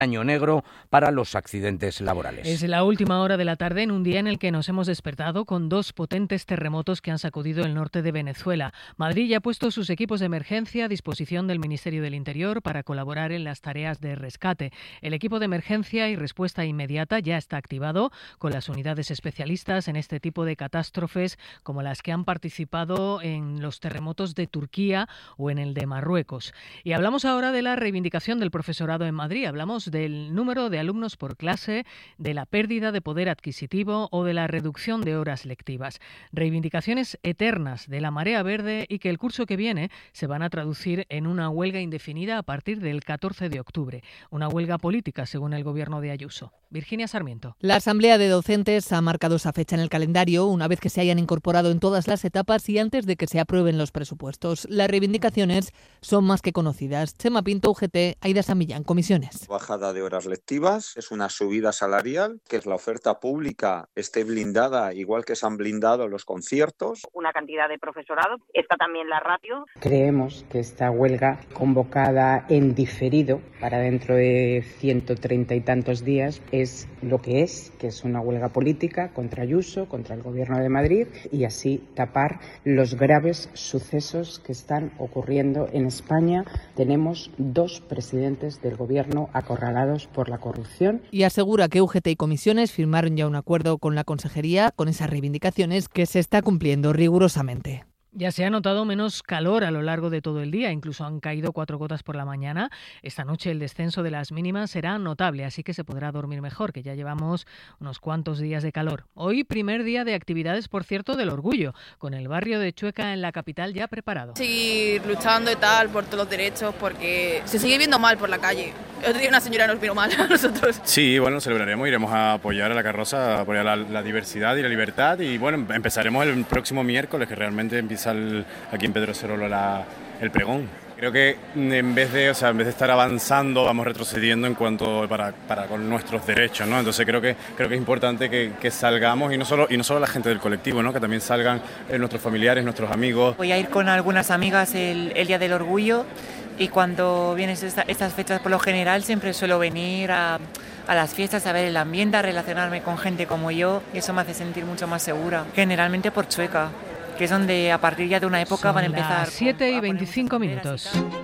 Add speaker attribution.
Speaker 1: año negro para los accidentes laborales.
Speaker 2: Es la última hora de la tarde en un día en el que nos hemos despertado con 2 potentes terremotos que han sacudido el norte de Venezuela. Madrid ya ha puesto sus equipos de emergencia a disposición del Ministerio del Interior para colaborar en las tareas de rescate. El equipo de emergencia y respuesta inmediata ya está activado con las unidades especialistas en este tipo de catástrofes como las que han participado en los terremotos de Turquía o en el de Marruecos. Y hablamos ahora de la reivindicación del profesorado en Madrid. Hablamos del número de alumnos por clase, de la pérdida de poder adquisitivo o de la reducción de horas lectivas. Reivindicaciones eternas de la marea verde y que el curso que viene se van a traducir en una huelga indefinida a partir del 14 de octubre. Una huelga política, según el gobierno de Ayuso. Virginia Sarmiento.
Speaker 3: La Asamblea de Docentes ha marcado esa fecha en el calendario una vez que se hayan incorporado en todas las etapas y antes de que se aprueben los presupuestos. Las reivindicaciones son más que conocidas. Chema Pinto, UGT, Aida Samillán, Comisiones.
Speaker 4: Bajada de horas lectivas, es una subida salarial, que la oferta pública esté blindada igual que se han blindado los conciertos.
Speaker 5: Una cantidad de profesorado, está también la ratio.
Speaker 6: Creemos que esta huelga convocada en diferido para dentro de 130 y tantos días es lo que es una huelga política contra Ayuso, contra el Gobierno de Madrid y así tapar los graves sucesos que están ocurriendo en España. Tenemos 2 presidentes del Gobierno acorralados por la corrupción.
Speaker 3: Y asegura que UGT y Comisiones firmaron ya un acuerdo con la Consejería con esas reivindicaciones que se está cumpliendo rigurosamente.
Speaker 2: Ya se ha notado menos calor a lo largo de todo el día, incluso han caído 4 gotas por la mañana. Esta noche el descenso de las mínimas será notable, así que se podrá dormir mejor, que ya llevamos unos cuantos días de calor. Hoy primer día de actividades, por cierto, del Orgullo, con el barrio de Chueca en la capital ya preparado.
Speaker 7: Seguir luchando y tal por todos los derechos, porque se sigue viendo mal por la calle. El otro día una señora nos vino mal a nosotros.
Speaker 8: Sí, bueno, celebraremos, iremos a apoyar a la carroza, a apoyar la diversidad y la libertad y bueno, empezaremos el próximo miércoles, que realmente empieza aquí en Pedroserola el pregón. Creo que en vez de estar avanzando, vamos retrocediendo en cuanto para con nuestros derechos, ¿no? Entonces creo que es importante que salgamos y no solo la gente del colectivo, ¿no? Que también salgan nuestros familiares, nuestros amigos.
Speaker 9: Voy a ir con algunas amigas el Día del Orgullo y cuando vienen estas fechas por lo general siempre suelo venir a las fiestas, a ver el ambiente, a relacionarme con gente como yo y eso me hace sentir mucho más segura. Generalmente por Chueca, que es donde a partir ya de una época van a empezar.
Speaker 2: 7:25 minutos.